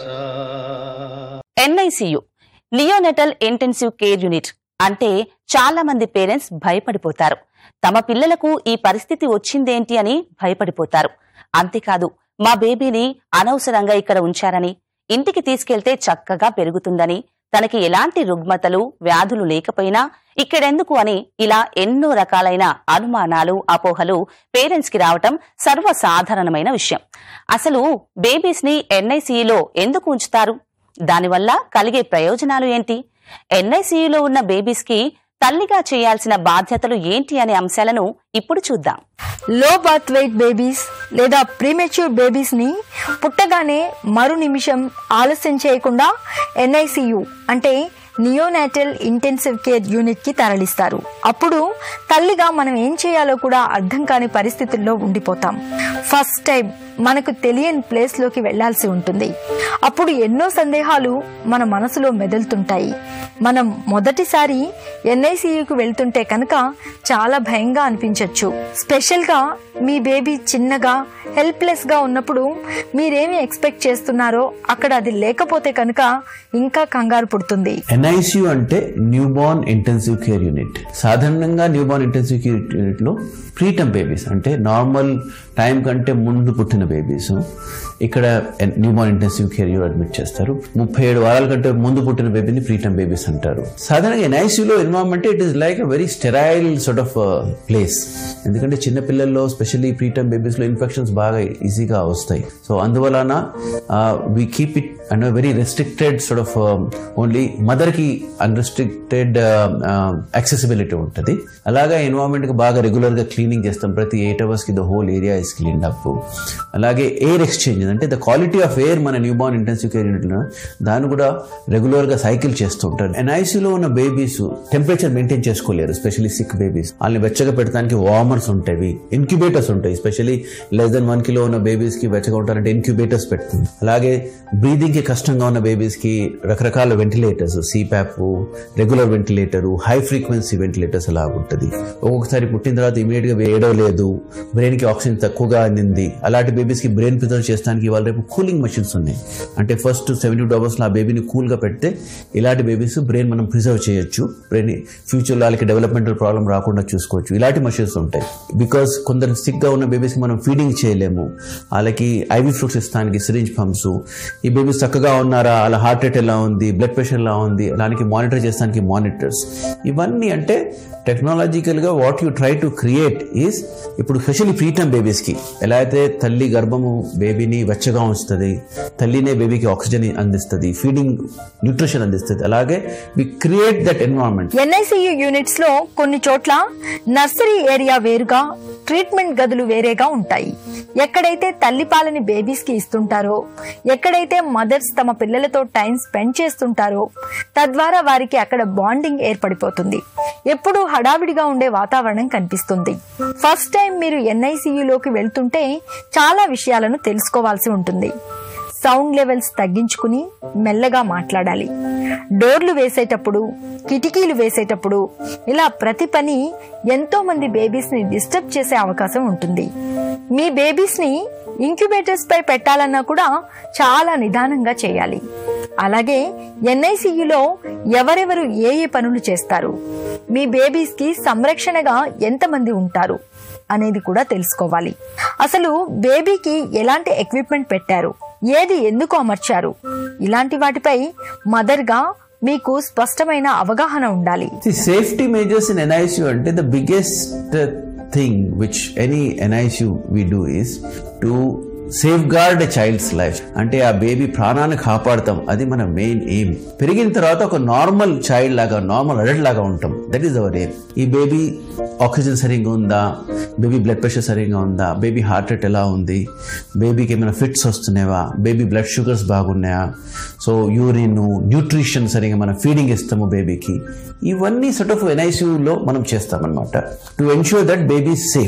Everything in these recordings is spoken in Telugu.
NICU neonatal intensive care unit అంటే చాలా మంది పేరెంట్స్ భయపడిపోతారు. తమ పిల్లలకు ఈ పరిస్థితి వచ్చిందేంటి అని భయపడిపోతారు. అంతేకాదు మా బేబీని అనవసరంగా ఇక్కడ ఉంచారని, ఇంటికి తీసుకెళ్తే చక్కగా పెరుగుతుందని, తనకి ఎలాంటి రుగ్మతలు వ్యాధులు లేకపోయినా ఇక్కడెందుకు అని ఇలా ఎన్నో రకాలైన అనుమానాలు అపోహలు పేరెంట్స్ కి రావటం సర్వసాధారణమైన విషయం. అసలు బేబీస్ ని NICUలో ఎందుకు ఉంచుతారు? దానివల్ల కలిగే ప్రయోజనాలు ఏంటి? NICUలో ఉన్న బేబీస్ కి తల్లిగా చేయాల్సిన బాధ్యతలు ఏంటి అనే అంశాలను ఇప్పుడు చూద్దాం. లో బర్త్ వెయిట్ బేబీస్ లేదా ప్రీమెచ్యూర్ బేబీస్ ని పుట్టగానే మరు నిమిషం ఆలస్యం చేయకుండా NICU అంటే నియోనాటల్ ఇంటెన్సివ్ కేర్ యూనిట్ కి తరలిస్తారు. అప్పుడు తల్లిగా మనం ఏం చేయాలో కూడా అర్థం కాని పరిస్థితుల్లో ఉండిపోతాం. ఫస్ట్ టైం మనకు తెలియని ప్లేస్ లోకి వెళ్లాల్సి ఉంటుంది. అప్పుడు ఎన్నో సందేహాలు మన మనసులో మెదులుతుంటాయి. మనం మొదటిసారి NICUకు వెళ్తుంటే కనుక చాలా భయంగా అనిపించవచ్చు. స్పెషల్ గా మీ బేబీ చిన్నగా హెల్ప్లెస్ గా ఉన్నప్పుడు మీరేమి ఎక్స్పెక్ట్ చేస్తున్నారో అక్కడ అది లేకపోతే కనుక ఇంకా కంగారు పుడుతుంది. NICU అంటే న్యూబార్న్ ఇంటెన్సివ్ కేర్ యూనిట్. సాధారణంగా న్యూబార్న్ ఇంటెన్సివ్ కేర్ యూనిట్ లో ప్రీటర్మ్ బేబీస్ అంటే నార్మల్ టైం కంటే ముందు పుట్టిన బేబీస్ ఇక్కడ newborn intensive care unit admit చేస్తారు. 37 వారాల కంటే ముందు పుట్టిన బేబీని ప్రీటర్మ్ బేబీస్ అంటారు. సాధారణంగా NICUలో environment it is like a very sterile sort of place. ఎందుకంటే చిన్న పిల్లల్లో స్పెషల్లీ ప్రీటర్మ్ బేబీస్ లో ఇన్ఫెక్షన్స్ బాగా ఈజీగా వస్తాయి. సో అందువలన we keep it and very restricted sort of only mother కి అన్రెస్ట్రిక్టెడ్ యాక్సెసిబిలిటీ ఉంటుంది. అలాగే ఎన్వైరన్మెంట్ కి బాగా రెగ్యులర్ గా క్లీనింగ్ చేస్తాం. ప్రతి 8 hours కి the hole area is cleaned up. అలాగే ఎయిర్ ఎక్స్చేంజ్ అంటే ద క్వాలిటీ ఆఫ్ ఎయిర్ మన న్యూబార్న్ ఇంటెన్సివ్ కేర్ యూనిట్ లో దాన్ని కూడా రెగ్యులర్ గా సైకిల్ చేస్తుంటారు. NICUలో ఉన్న బేబీస్ టెంపరేచర్ మెయింటైన్ చేసుకోలేరు. స్పెషల్లీ సిక్ బేబీస్ వాళ్ళని వెచ్చగా పెట్టడానికి వార్మర్స్ ఉంటాయి, ఇన్క్యుబేటర్స్ ఉంటాయి. స్పెషల్లీ లెస్ దెన్ 1 kilo ఉన్న బేబీస్ కి వెచ్చగా ఉంటారంటే ఇన్క్యుబేటర్స్ పెడుతుంది. అలాగే బ్రీదింగ్ కి కష్టంగా ఉన్న బేబీస్ కి రకరకాల ventilators, CPAP, regular ventilator, high frequency ventilators అలా ఉంటుంది. ఒక్కొక్కసారి పుట్టిన తర్వాత ఇమీడియట్ గా ఏడవలేదు, బ్రెయిన్ కి ఆక్సిజన్ తక్కువగా అందింది, అలాంటి బేబీస్ కి బ్రెయిన్ ప్రిజర్వ్ చేయడానికి ఇవాళ రేపు కూలింగ్ మెషిన్స్ ఉన్నాయి. అంటే ఫస్ట్ 72 hours లో ఆ బేబీని కూల్ గా పెడితే ఇలాంటి బేబీస్ బ్రెయిన్ మనం ప్రిజర్వ్ చేయొచ్చు. బ్రెయిన్ ఫ్యూచర్ లో వాళ్ళకి డెవలప్మెంటల్ ప్రాబ్లం రాకుండా చూసుకోవచ్చు. ఇలాంటి మెషిన్స్ ఉంటాయి. బికాస్ కొందరు సిక్ గా ఉన్న బేబీస్ కి మనం ఫీడింగ్ చేయలేము, వాళ్ళకి IV ఫ్లూయిడ్స్ ఇస్తానికి సిరింజ్ పంప్స్, ఈ బేబీస్ చక్కగా ఉన్నారా, వాళ్ళ హార్ట్ రేట్ ఎలా ఉంది, బ్లడ్ ప్రెషర్ ఎలా ఉంది, దానికి మానిటర్ చేస్తానికి మానిటర్స్. ఇవన్నీ అంటే టెక్నాలజికల్ గా what you try to create is ఇప్పుడు స్పెషల్లీ ప్రీటర్మ్ బేబీస్ కి ఎలా అయితే తల్లి గర్భము బేబీని వెచ్చగా ఉంచుతుంది, తల్లినే బేబీకి ఆక్సిజన్ అందిస్తుంది, ఫీడింగ్ న్యూట్రిషన్ అందిస్తుంది, అలాగే we create that environment. NICU units లో కొన్ని చోట్ల నర్సరీ ఏరియా వేరుగా, ట్రీట్మెంట్ గదులు వేరేగా ఉంటాయి. ఎక్కడైతే తల్లిపాలని బేబీస్ కి ఇస్తుంటారో, ఎక్కడైతే మదర్స్ తమ పిల్లలతో టైం స్పెండ్ చేస్తుంటారో తద్వారా వారికి అక్కడ బాండింగ్ ఏర్పడిపోతుంది. ఎప్పుడూ హడావిడిగా ఉండే వాతావరణం కనిపిస్తుంది. ఫస్ట్ టైం మీరు NICUలోకి వెళ్తుంటే చాలా విషయాలను తెలుసుకోవాల్సి ఉంటుంది. సౌండ్ లెవెల్స్ తగ్గించుకుని మెల్లగా మాట్లాడాలి. డోర్లు వేసేటప్పుడు, కిటికీలు వేసేటప్పుడు ఇలా ప్రతి పని ఎంతో మంది బేబీస్ ని డిస్టర్బ్ చేసే అవకాశం ఉంటుంది. మీ బేబీస్ ని ఇంక్యుబేటర్స్ పై పెట్టాలన్నా కూడా చాలా నిదానంగా చేయాలి. అలాగే NICUలో ఎవరెవరు ఏ పనులు చేస్తారు, మీ బేబీస్ కి సంరక్షణగా ఎంతమంది ఉంటారు అనేది కూడా తెలుసుకోవాలి. అసలు బేబీకి ఎలాంటి ఎక్విప్మెంట్ పెట్టారు, ఏది ఎందుకు అమర్చారు, ఇలాంటి వాటిపై మదర్ గా మీకు స్పష్టమైన అవగాహన ఉండాలి. సేఫ్టీ మేజర్స్ ఇన్ NICU అంటే the biggest thing which any NICU we do is to safe gourd a child's life. అంటే ఆ బేబీ ప్రాణాన్ని కాపాడతాం, అది మన మెయిన్ ఎయిమ్. పెరిగిన తర్వాత ఒక నార్మల్ చైల్డ్ లాగా, నార్మల్ అడల్ట్ లాగా ఉంటాం. That is our aim. ఈ బేబీ ఆక్సిజన్ సరిగ్గా ఉందా, బేబీ బ్లడ్ ప్రెషర్ సరిగ్గా ఉందా, బేబీ హార్ట్ రేట్ ఎలా ఉంది, బేబీకి ఏమైనా ఫిట్స్ వస్తున్నాయా, బేబీ బ్లడ్ షుగర్స్ బాగున్నాయా, సో యూరిన్, న్యూట్రిషన్ సరిగ్గా మనం ఫీడింగ్ ఇస్తాము బేబీకి. ఇవన్నీ సార్ట్ ఆఫ్ NICUలో మనం చేస్తామన్నమాట to ensure that baby safe.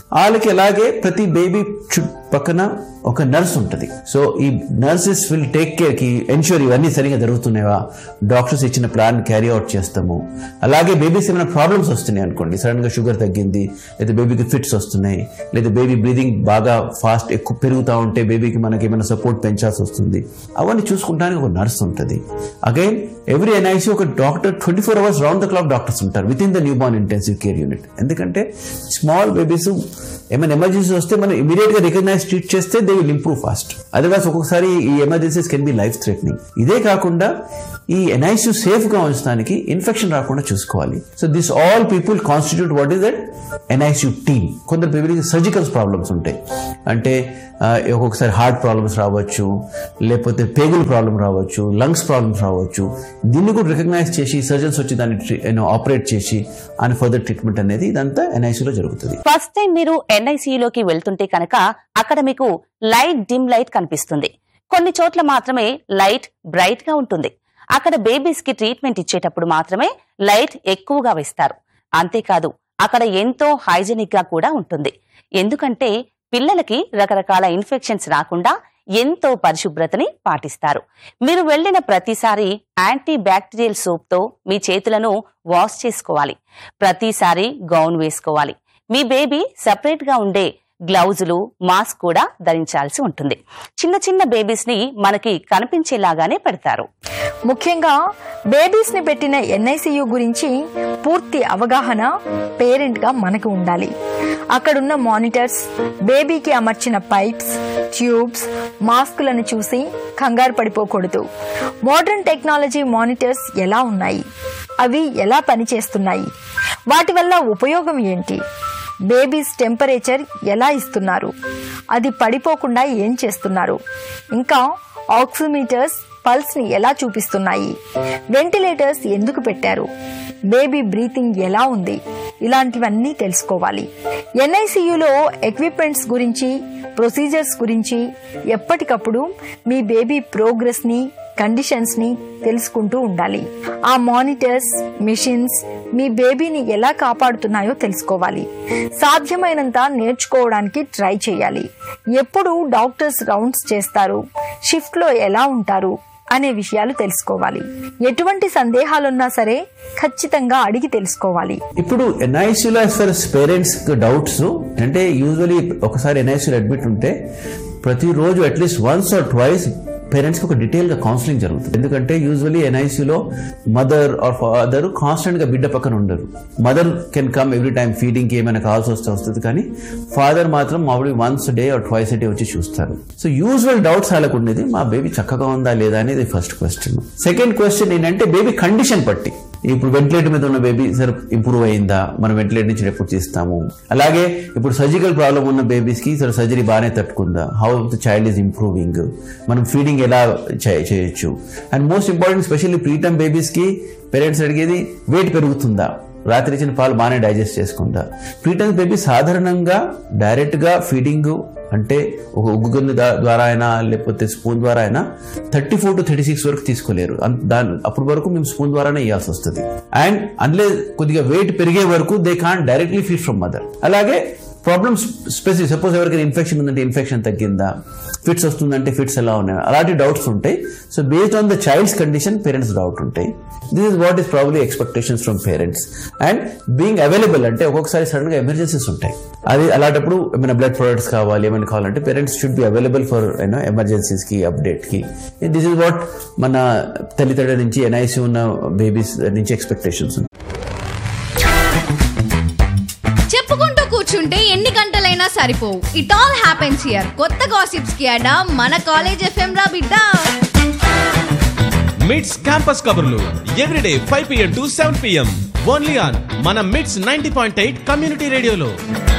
వాళ్ళకి అలాగే ప్రతి బేబీ పక్కన ఒక నర్స్ ఉంటుంది. సో ఈ నర్సెస్ విల్ టేక్ కేర్ కి ఎన్ష్యూర్ ఇవన్నీ సరిగా జరుగుతున్నాయా, డాక్టర్స్ ఇచ్చిన ప్లాన్ క్యారీ అవుట్ చేస్తాము. అలాగే బేబీస్ ఏమైనా ప్రాబ్లమ్స్ వస్తున్నాయి అనుకోండి, సడన్ గా షుగర్ తగ్గింది, లేదా బేబీకి ఫిట్స్ వస్తున్నాయి, లేదా బేబీ బ్రీదింగ్ బాగా ఫాస్ట్ ఎక్కువ పెరుగుతూ ఉంటే బేబీకి మనకి ఏమైనా సపోర్ట్ పెంచాల్సి వస్తుంది, అవన్నీ చూసుకుంటానికి ఒక నర్స్ ఉంటుంది. అగైన్ ఎవ్రీ ఎన్ఐసి ఒక doctor 24 hours round the clock doctors ఉంటారు with in the new born intensive care unit. ఎందుకంటే స్మాల్ బేబీస్ ఏమైనా ఎమర్జెన్సీ వస్తే మనం ఇమీడియట్ గా రికగ్నైజ్ ట్రీట్ చేస్తే they will improve fast. Otherwise ఒక్కొక్కసారి ఈ emergencies can be life threatening. ఇదే కాకుండా ఈ ఎన్ఐసియు సేఫ్ గా ఉంచడానికి ఇన్ఫెక్షన్ రాకుండా చూసుకోవాలి. So this all people constitute what is that NICU team. కొందరు బేబీకి సర్జికల్ ప్రాబ్లమ్స్ ఉంటాయి, అంటే ఒక్కొక్కసారి హార్ట్ ప్రాబ్లమ్స్ రావచ్చు, లేకపోతే పేగుల ప్రాబ్లం రావచ్చు, లంగ్స్ ప్రాబ్లమ్స్ రావచ్చు. దీన్ని కూడా రికగ్నైజ్ చేసి సర్జన్స్ వచ్చి దాన్ని ఆపరేట్ చేసి అండ్ ఫర్దర్ ట్రీట్మెంట్ అనేది ఇదంతా ఎన్ఐసియులో జరుగుతుంది. ఫస్ట్ టైం మీరు ఎన్ఐసియులోకి వెళ్తుంటే కనుక అక్కడ మీకు లైట్ డిమ్ లైట్ కనిపిస్తుంది. కొన్ని చోట్ల మాత్రమే లైట్ బ్రైట్ గా ఉంటుంది. అక్కడ బేబీస్ కి ట్రీట్మెంట్ ఇచ్చేటప్పుడు మాత్రమే లైట్ ఎక్కువగా వేస్తారు. అంతేకాదు అక్కడ ఎంతో హైజెనిక్ గా కూడా ఉంటుంది. ఎందుకంటే పిల్లలకి రకరకాల ఇన్ఫెక్షన్స్ రాకుండా ఎంతో పరిశుభ్రతని పాటిస్తారు. మీరు వెళ్లిన ప్రతిసారి యాంటీ బ్యాక్టీరియల్ సోప్ తో మీ చేతులను వాష్ చేసుకోవాలి. ప్రతిసారి గౌన్ వేసుకోవాలి. మీ బేబీ సెపరేట్ గా ఉండే గ్లౌజులు, మాస్క్ కూడా ధరించాల్సి ఉంటుంది. చిన్న చిన్న బేబీస్ ని మనకి కనిపించేలాగానే పెడతారు. ముఖ్యంగా బేబీస్ ని పెట్టిన ఎన్ఐసియు గురించి పూర్తి అవగాహన పేరెంట్ గా మనకు ఉండాలి. అక్కడున్న మానిటర్స్, బేబీకి అమర్చిన పైప్స్, ట్యూబ్స్, మాస్కులను చూసి కంగారు పడిపోకూడదు. మోడర్న్ టెక్నాలజీ మానిటర్స్ ఎలా ఉన్నాయి, అవి ఎలా పనిచేస్తున్నాయి, వాటి వల్ల ఉపయోగం ఏంటి, బేబీస్ టెంపరేచర్ ఎలా ఇస్తున్నారు, అది పడిపోకుండా ఏం చేస్తున్నారు, ఇంకా ఆక్సిమీటర్స్ పల్స్ ని ఎలా చూపిస్తున్నాయి, వెంటిలేటర్స్ ఎందుకు పెట్టారు, బేబీ బ్రీతింగ్ ఎలా ఉంది, ఇలాంటివన్నీ తెలుసుకోవాలి. ఎన్ఐసియులో ఎక్విప్మెంట్స్ గురించి, ప్రొసీజర్స్ గురించి ఎప్పటికప్పుడు మీ బేబీ ప్రోగ్రెస్ ని, కండిషన్స్ ని తెలుసుకుంటూ ఉండాలి. ఆ మానిటర్స్, మిషన్స్ మీ బేబీని ఎలా కాపాడుతున్నాయో తెలుసుకోవాలి. సాధ్యమైనంత నేర్చుకోవడానికి ట్రై చేయాలి. ఎప్పుడు డాక్టర్స్ రౌండ్స్ చేస్తారు, షిఫ్ట్ లో ఎలా ఉంటారు అనే విషయాలు తెలుసుకోవాలి. ఎటువంటి సందేహాలున్నా సరే ఖచ్చితంగా అడిగి తెలుసుకోవాలి. ఇప్పుడు ఎన్ఐసియులో పేరెంట్స్ డౌట్స్ అంటే యూజువలీ ఒకసారి ఎన్ఐసియులో అడ్మిట్ ఉంటే ప్రతిరోజు at least once or twice parents కి ఒక డీటెయిల్ గా కౌన్సిలింగ్ జరుగుతుంది. ఎందుకంటే usually ఎన్ఐసియులో mother or father constant గా బిడ్డ పక్కన ఉండరు. Mother can come every time feeding కి ఏమైనా కావాల్సి వస్తుంది, కానీ ఫాదర్ మాత్రం మామూలు once day or twice day వచ్చి చూస్తారు. సో యూజువల్ డౌట్స్ వాళ్ళకు ఉండేది మా బేబీ చక్కగా ఉందా లేదా అనేది ఫస్ట్ క్వశ్చన్. సెకండ్ క్వశ్చన్ ఏంటంటే బేబీ కండిషన్ బట్టి, ఇప్పుడు వెంటిలేటర్ మీద ఉన్న బేబీ సరే ఇంప్రూవ్ అయిందా, మనం వెంటిలేటర్ నుంచి ఎప్పుడు తీస్తాము. అలాగే ఇప్పుడు సర్జికల్ ప్రాబ్లం ఉన్న బేబీస్ కి సరే సర్జరీ బాగానే తట్టుకుందా, how the child is improving, మనం ఫీడింగ్ ఎలా చేయొచ్చు. And most important specially preterm babies కి పేరెంట్స్ అడిగేది వెయిట్ పెరుగుతుందా, రాత్రి ఇచ్చిన పాలు బాగానే డైజెస్ట్ చేసుకుందా. ప్రీటర్మ్ బేబీ సాధారణంగా డైరెక్ట్ గా ఫీడింగ్ అంటే ఒక ఉగ్గు గిన్నె ద్వారా అయినా లేకపోతే స్పూన్ ద్వారా అయినా 34 to 36 వరకు తీసుకోలేరు. అప్పటి వరకు మేము స్పూన్ ద్వారానే ఇవ్వాల్సి వస్తుంది. అండ్ అందులో కొద్దిగా వెయిట్ పెరిగే వరకు they can't directly feed from mother. అలాగే ప్రాబ్లమ్స్ స్పెసిఫిక్, సపోజ్ ఎవరికైనా ఇన్ఫెక్షన్ ఉందంటే ఇన్ఫెక్షన్ తగ్గిందా, ఫిట్స్ వస్తుందంటే ఫిట్స్ ఎలా ఉన్నాయి, అలాంటి డౌట్స్ ఉంటాయి. So based on the child's condition parents doubt ఉంటాయి. This is what is probably expectations from parents. And being available అంటే ఒక్కొక్కసారి సడన్ గా ఎమర్జెన్సీస్ ఉంటాయి, అది అలాంటప్పుడు ఏమైనా బ్లడ్ ప్రొడక్ట్స్ కావాలి, ఏమైనా కావాలంటే parents should be available for emergencies కి, అప్డేట్ కి. దిస్ ఇస్ వాట్ మన తల్లిదండ్రుల నుంచి ఎన్ఐసి ఉన్న బేబీస్ నుంచి ఎక్స్పెక్టేషన్స్ ఉంటాయి. చెప్పుకుంటూ కూర్చుంటే ఎన్ని గంటలైనా సరిపోవు. It all happens here. కొత్త గాసిప్స్ కి అడా మన కాలేజ్ ఎఫ్ఎం రా బిడ్డ. మిడ్స్ క్యాంపస్ కబుర్లు everyday 5 PM to 7 PM only on మన మిడ్స్ 90.8 కమ్యూనిటీ రేడియోలో.